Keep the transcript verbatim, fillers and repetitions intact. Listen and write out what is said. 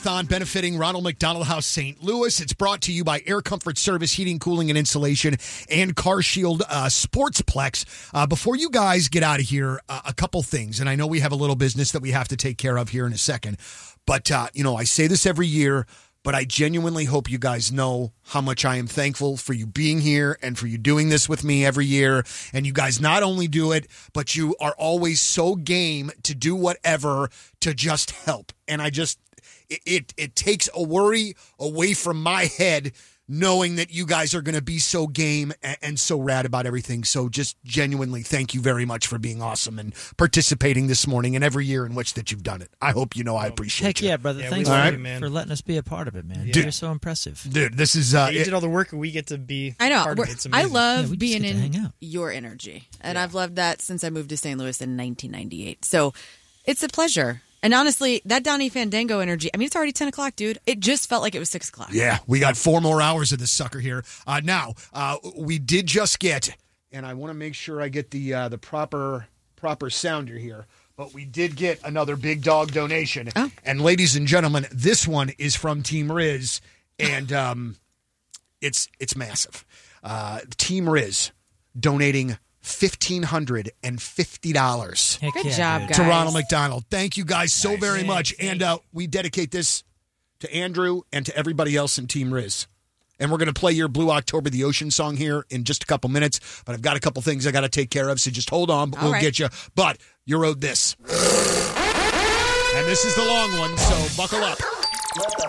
On benefiting Ronald McDonald House Saint Louis. It's brought to you by Air Comfort Service, Heating, Cooling, and Insulation, and Car Shield uh, Sportsplex. Uh, before you guys get out of here, uh, a couple things, and I know we have a little business that we have to take care of here in a second, but, uh, you know, I say this every year, but I genuinely hope you guys know how much I am thankful for you being here and for you doing this with me every year. And you guys not only do it, but you are always so game to do whatever to just help. And I just... It, it it takes a worry away from my head knowing that you guys are going to be so game and, and so rad about everything. So just genuinely thank you very much for being awesome and participating this morning and every year in which that you've done it. I hope you know I appreciate Heck you. yeah, brother. Yeah, Thanks we for, love you, man. for letting us be a part of it, man. Yeah. Dude, you're so impressive. Dude, this is... Uh, Yeah, you it- did all the work, and we get to be I know. part of it. It's I amazing. love Yeah, we just being get to hang in out. your energy. And I've loved that since I moved to Saint Louis in nineteen ninety-eight. So it's a pleasure. And honestly, that Donnie Fandango energy, I mean, it's already ten o'clock, dude. It just felt like it was six o'clock. Yeah, we got four more hours of this sucker here. Uh, now, uh, we did just get, and I want to make sure I get the uh, the proper proper sounder here, but we did get another big dog donation. Oh. And ladies and gentlemen, this one is from Team Riz, and um, it's it's massive. Uh, Team Riz donating fifteen hundred fifty dollars. Heck Good yeah, job, dude. guys. To Ronald McDonald. Thank you guys so Nice. very Thanks, much. thank And uh, we dedicate this to Andrew and to everybody else in Team Riz. And we're going to play your Blue October the Ocean song here in just a couple minutes. But I've got a couple things I got to take care of, so just hold on. But All we'll right. get you. But you're owed this. And this is the long one, so buckle up. Let the